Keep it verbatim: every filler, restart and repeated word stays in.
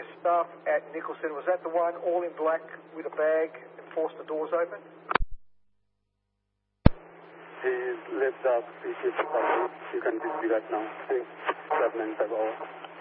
desk staff at Nicholson, was that the one all in black with a bag and forced the doors open? He left the P C. You can disregard now. Six, seven, and five hours.